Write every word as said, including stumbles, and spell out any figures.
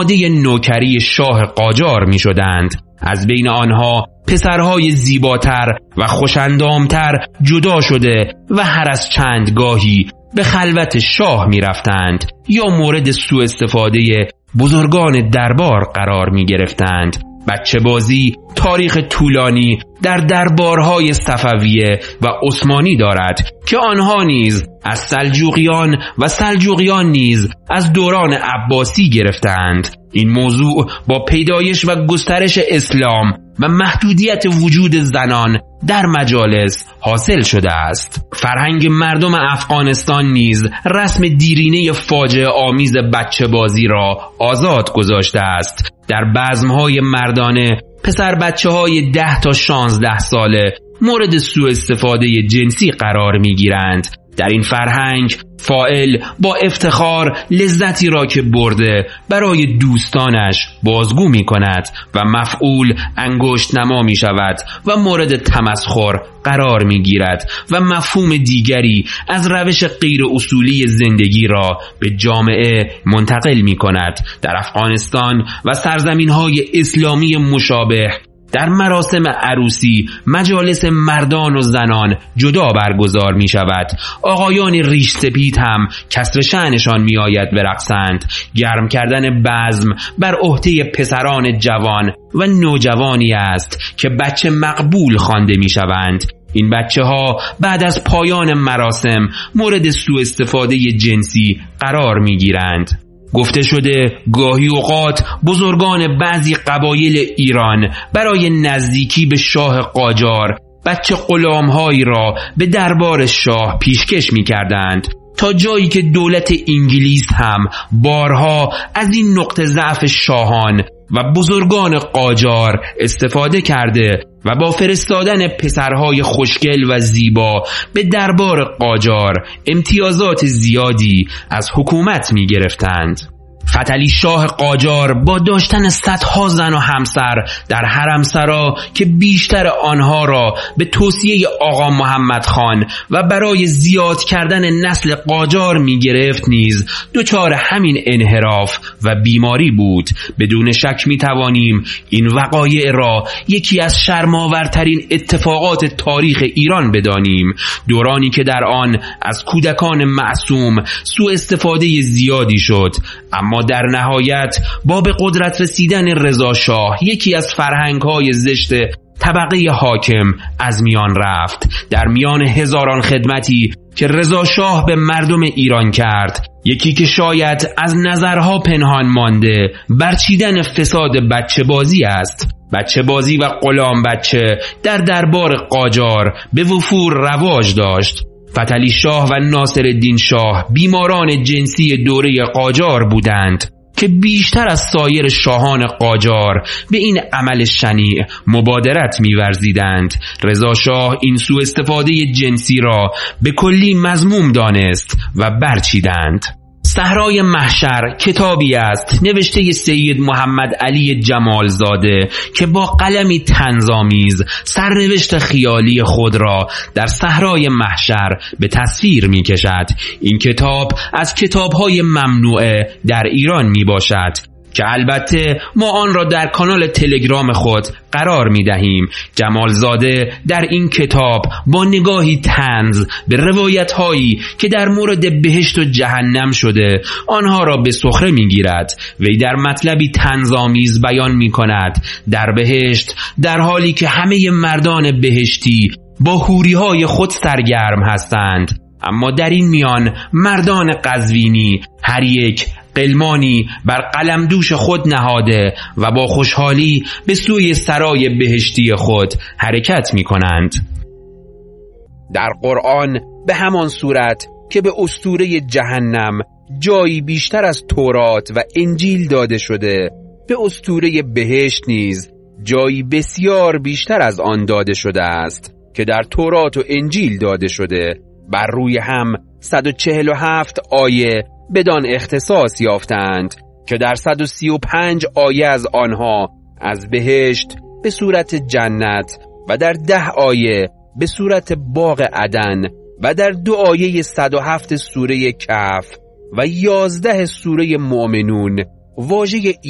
نماده نوکری شاه قاجار می شدند. از بین آنها پسرهای زیباتر و خوشندامتر جدا شده و هر از چند گاهی به خلوت شاه می رفتند یا مورد سوء استفاده بزرگان دربار قرار می گرفتند. بچه بازی تاریخ طولانی در دربارهای صفویه و عثمانی دارد که آنها نیز از سلجوقیان و سلجوقیان نیز از دوران عباسی گرفتند. این موضوع با پیدایش و گسترش اسلام و محدودیت وجود زنان در مجالس حاصل شده است. فرهنگ مردم افغانستان نیز رسم دیرینه فاجعه آمیز بچه بازی را آزاد گذاشته است. در بزمهای مردانه پسر بچه های ده تا شانزده ساله مورد سوء استفاده جنسی قرار می گیرند. در این فرهنگ فاعل با افتخار لذتی را که برده برای دوستانش بازگو می کند و مفعول انگشت نما می شود و مورد تمسخر قرار می گیرد و مفهوم دیگری از روش غیر اصولی زندگی را به جامعه منتقل می کند. در افغانستان و سرزمین های اسلامی مشابه در مراسم عروسی مجالس مردان و زنان جدا برگزار می شود. آقایان ریش سپید هم کسر شأنشان می آید برقصند. گرم کردن بزم بر عهده پسران جوان و نوجوانی است که بچه مقبول خوانده می شوند. این بچه ها بعد از پایان مراسم مورد سوء استفاده جنسی قرار می گیرند. گفته شده گاهی اوقات بزرگان بعضی قبایل ایران برای نزدیکی به شاه قاجار بچه غلام‌هایی را به دربار شاه پیشکش می‌کردند، تا جایی که دولت انگلیس هم بارها از این نقطه ضعف شاهان و بزرگان قاجار استفاده کرده و با فرستادن پسرهای خوشگل و زیبا به دربار قاجار امتیازات زیادی از حکومت می گرفتند. فتحعلی شاه قاجار با داشتن صدها زن و همسر در حرمسرا که بیشتر آنها را به توصیه آقا محمد خان و برای زیاد کردن نسل قاجار می گرفت نیز دچار همین انحراف و بیماری بود. بدون شک می توانیم این وقایع را یکی از شرم‌آورترین اتفاقات تاریخ ایران بدانیم، دورانی که در آن از کودکان معصوم سوء استفاده زیادی شد، اما در نهایت با به قدرت رسیدن رضا شاه یکی از فرهنگ‌های زشت طبقه حاکم از میان رفت. در میان هزاران خدمتی که رضا شاه به مردم ایران کرد، یکی که شاید از نظرها پنهان مانده برچیدن فساد بچه بازی است. بچه بازی و غلام بچه در دربار قاجار به وفور رواج داشت. فتحعلی شاه و ناصرالدین شاه بیماران جنسی دوره قاجار بودند که بیشتر از سایر شاهان قاجار به این عمل شنیع مبادرت می‌ورزیدند. رضا شاه این سوء استفاده جنسی را به کلی مذموم دانست و برچیدند. صحرای محشر کتابی است نوشته سید محمد علی جمالزاده که با قلمی طنزآمیز سرنوشت خیالی خود را در صحرای محشر به تصویر می کشد. این کتاب از کتاب‌های ممنوعه در ایران می باشد که البته ما آن را در کانال تلگرام خود قرار می دهیم. جمالزاده در این کتاب با نگاهی طنز به روایت هایی که در مورد بهشت و جهنم شده آنها را به سخره می گیرد. وی در مطلبی طنزآمیز بیان می کند در بهشت در حالی که همه مردان بهشتی با حوری های خود سرگرم هستند، اما در این میان مردان قزوینی هر یک قلمانی بر قلم دوش خود نهاده و با خوشحالی به سوی سرای بهشتی خود حرکت می کنند. در قرآن به همان صورت که به اسطوره جهنم جایی بیشتر از تورات و انجیل داده شده، به اسطوره بهشت نیز جایی بسیار بیشتر از آن داده شده است که در تورات و انجیل داده شده. بر روی هم صد و چهل و هفت آیه بدان اختصاص یافتند که در صد و سی و پنج آیه از آنها از بهشت به صورت جنت و در ده آیه به صورت باغ عدن و در دو آیه صد و هفت سوره کهف و یازده سوره مؤمنون واژه